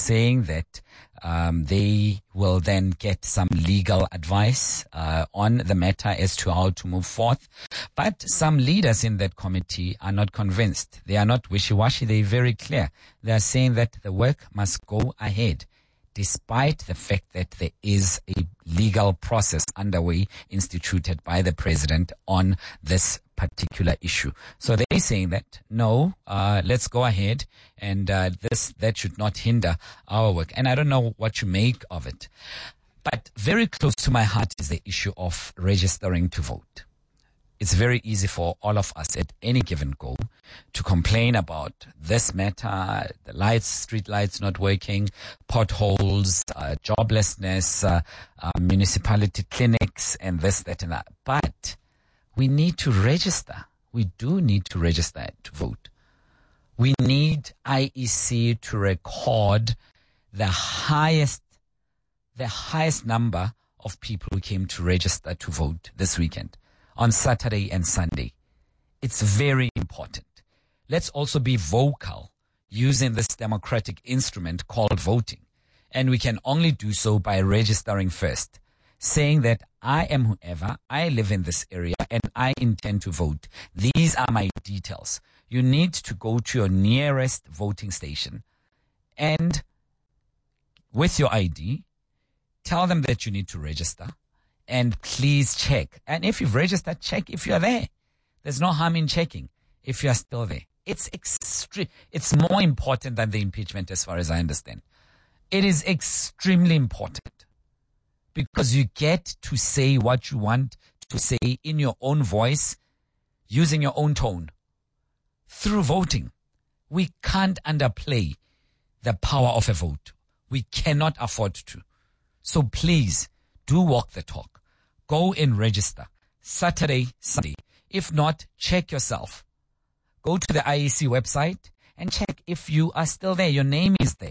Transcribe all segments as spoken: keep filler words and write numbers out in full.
saying that um, they will then get some legal advice uh, on the matter as to how to move forth. But some leaders in that committee are not convinced. They are not wishy-washy. They're very clear. They are saying that the work must go ahead, despite the fact that there is a legal process underway instituted by the president on this particular issue. So they're saying that, no, uh, let's go ahead, and uh, this that should not hinder our work. And I don't know what you make of it. But very close to my heart is the issue of registering to vote. It's very easy for all of us at any given go to complain about this matter, the lights, street lights not working, potholes, uh, joblessness, uh, uh, municipality clinics, and this, that, and that. But we need to register. We do need to register to vote. We need I E C to record the highest, the highest number of people who came to register to vote this weekend, on Saturday and Sunday. It's very important. Let's also be vocal using this democratic instrument called voting. And we can only do so by registering first, saying that I am whoever, I live in this area, and I intend to vote. These are my details. You need to go to your nearest voting station and with your I D, tell them that you need to register. And please check. And if you've registered, check if you're there. There's no harm in checking if you're still there. It's extreme. It's more important than the impeachment as far as I understand. It is extremely important because you get to say what you want to say in your own voice, using your own tone through voting. We can't underplay the power of a vote. We cannot afford to. So please do walk the talk. Go and register Saturday, Sunday. If not, check yourself. Go to the I E C website and check if you are still there. Your name is there.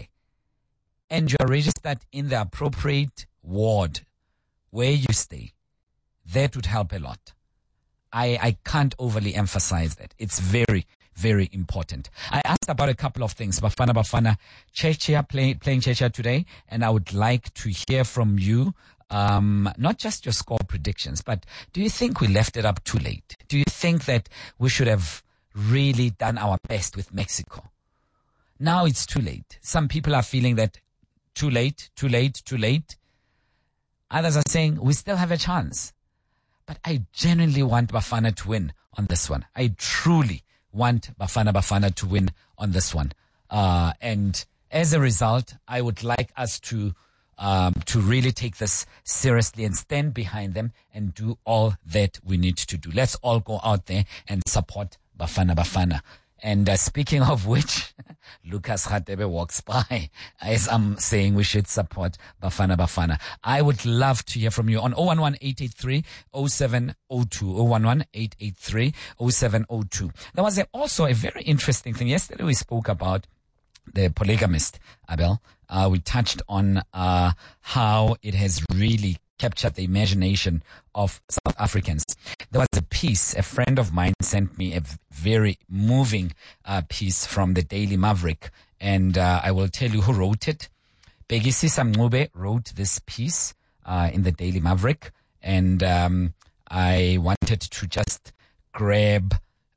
And you are registered in the appropriate ward where you stay. That would help a lot. I, I can't overly emphasize that. It's very, very important. I asked about a couple of things. Bafana Bafana Chechia play, playing Chechia today, and I would like to hear from you. Um, not just your score predictions, but do you think we left it up too late? Do you think that we should have really done our best with Mexico? Now it's too late. Some people are feeling that too late, too late, too late. Others are saying we still have a chance. But I genuinely want Bafana to win on this one. I truly want Bafana Bafana to win on this one. Uh, and as a result, I would like us to Um, to really take this seriously and stand behind them and do all that we need to do. Let's all go out there and support Bafana Bafana. And uh, speaking of which, Lucas Radebe walks by as I'm saying we should support Bafana Bafana. I would love to hear from you on zero one one, eight eight three, zero seven zero two, zero one one, eight eight three, zero seven zero two. There was a, also a very interesting thing. Yesterday we spoke about the polygamist, Abel. Uh, we touched on uh, how it has really captured the imagination of South Africans. There was a piece, a friend of mine sent me a very moving uh, piece from the Daily Maverick, and uh, I will tell you who wrote it. Begisisa Mncube wrote this piece uh, in the Daily Maverick, and um, I wanted to just grab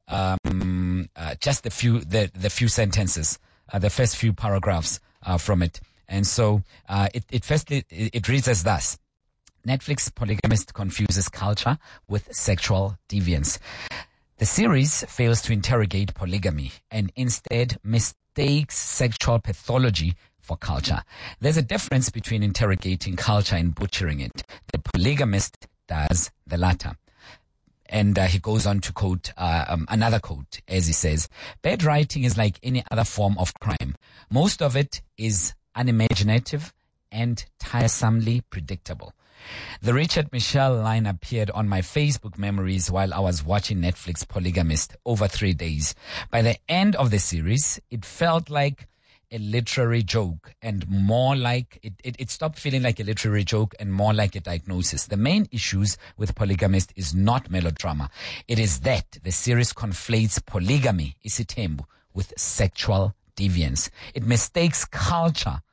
um, uh, just the few the, the few sentences, uh, the first few paragraphs uh, from it. And so uh, it, it firstly it, it reads as thus: Netflix polygamist confuses culture with sexual deviance. The series fails to interrogate polygamy and instead mistakes sexual pathology for culture. There's a difference between interrogating culture and butchering it. The polygamist does the latter. And uh, he goes on to quote uh, um, another quote, as he says, "Bad writing is like any other form of crime. Most of it is unimaginative and tiresomely predictable." The Richard Michelle line appeared on my Facebook memories while I was watching Netflix Polygamist over three days. By the end of the series, it felt like a literary joke and more like, it, it, it stopped feeling like a literary joke and more like a diagnosis. The main issues with Polygamist is not melodrama. It is that the series conflates polygamy, isitembu, with sexual deviance. It mistakes culture